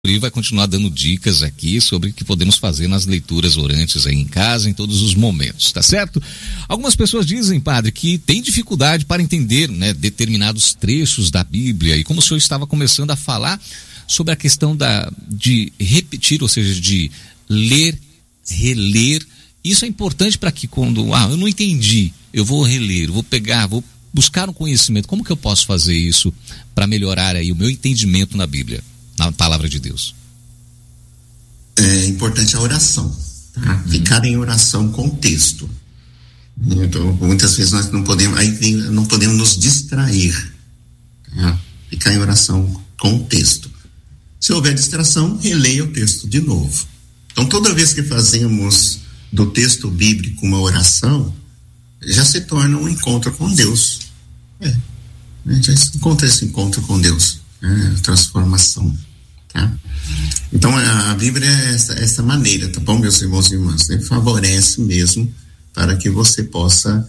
E vai continuar dando dicas aqui sobre o que podemos fazer nas leituras orantes aí em casa, em todos os momentos, tá certo? Algumas pessoas dizem, padre, que tem dificuldade para entender, né, determinados trechos da Bíblia, e como o senhor estava começando a falar sobre a questão de repetir, ou seja, de ler, reler, isso é importante para que quando, eu não entendi, eu vou reler, vou buscar um conhecimento. Como que eu posso fazer isso para melhorar aí o meu entendimento na Bíblia? Na palavra de Deus. É importante a oração, tá? Ficar em oração com o texto. Então, muitas vezes nós não podemos nos distrair, tá? Ficar em oração com o texto. Se houver distração, releia o texto de novo. Então, toda vez que fazemos do texto bíblico uma oração, já se torna um encontro com Deus. A gente já encontra esse encontro com Deus. Transformação, tá? Então a Bíblia é essa maneira, tá bom, meus irmãos e irmãs, né? Favorece mesmo para que você possa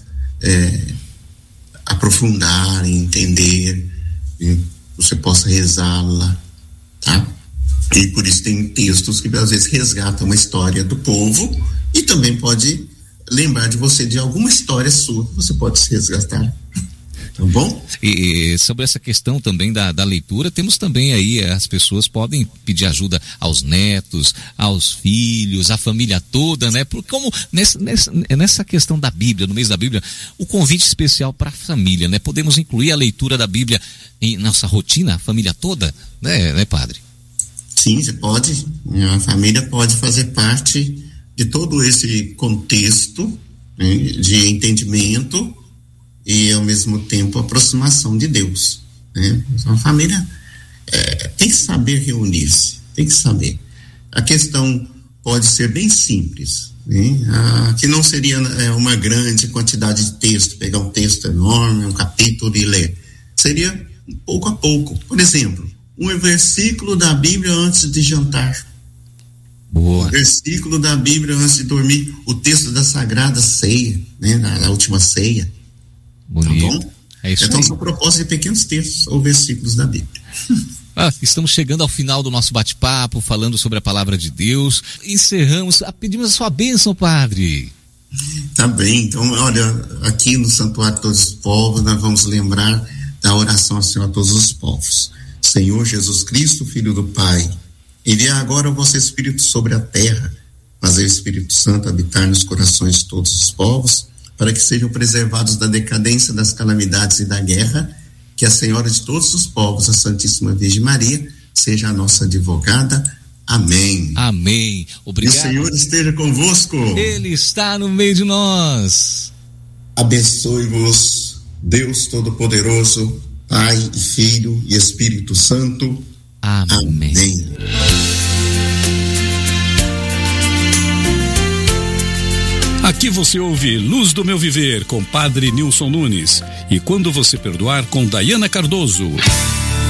aprofundar, entender, e você possa rezá-la, tá? E por isso tem textos que às vezes resgatam uma história do povo e também pode lembrar de você de alguma história sua que você pode se resgatar. Tá bom? E sobre essa questão também da leitura, temos também aí, as pessoas podem pedir ajuda aos netos, aos filhos, à família toda, né? Porque como nessa questão da Bíblia, no mês da Bíblia, o convite especial para a família, né? Podemos incluir a leitura da Bíblia em nossa rotina, a família toda, né, padre? Sim, você pode. A família pode fazer parte de todo esse contexto, né, de entendimento e ao mesmo tempo aproximação de Deus, né? Então, a família tem que saber reunir-se, tem que saber. A questão pode ser bem simples, né? Que não seria uma grande quantidade de texto, pegar um texto enorme, um capítulo e ler. Seria pouco a pouco. Por exemplo, um versículo da Bíblia antes de jantar. Boa. Um versículo da Bíblia antes de dormir. O texto da Sagrada Ceia, né? Na última ceia. Bonito. Tá bom? Então aí. São propostas de pequenos textos ou versículos da Bíblia. Estamos chegando ao final do nosso bate-papo, falando sobre a palavra de Deus. Encerramos, pedimos a sua bênção, padre. Tá bem, então olha, aqui no Santuário de Todos os Povos nós vamos lembrar da oração ao Senhor a todos os povos. Senhor Jesus Cristo, Filho do Pai, envia agora o vosso Espírito sobre a terra, fazer o Espírito Santo habitar nos corações de todos os povos, para que sejam preservados da decadência, das calamidades e da guerra, que a Senhora de todos os povos, a Santíssima Virgem Maria, seja a nossa advogada. Amém. Amém. Obrigado. E o Senhor esteja convosco. Ele está no meio de nós. Abençoe-vos, Deus Todo-Poderoso, Pai e Filho e Espírito Santo. Amém. Amém. Aqui você ouve Luz do Meu Viver com Padre Nilson Nunes e Quando Você Perdoar com Dayana Cardoso.